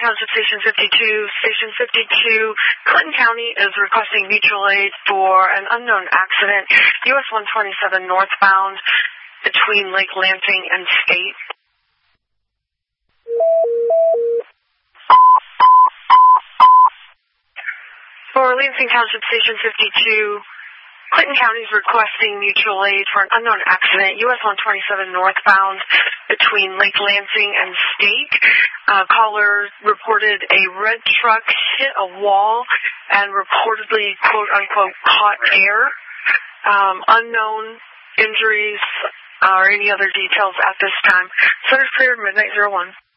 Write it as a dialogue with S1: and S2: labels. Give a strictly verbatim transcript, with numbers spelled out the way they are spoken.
S1: Township Station fifty-two. Station fifty-two, Clinton County is requesting mutual aid for an unknown accident, U S one twenty-seven northbound between Lake Lansing and State. For Lansing Township Station fifty-two, Clinton County is requesting mutual aid for an unknown accident, U S one twenty-seven northbound between Lake Lansing and State. Uh, caller reported a red truck hit a wall and reportedly, quote-unquote, caught air. Um, unknown injuries or any other details at this time. Center's cleared, Midnight zero one.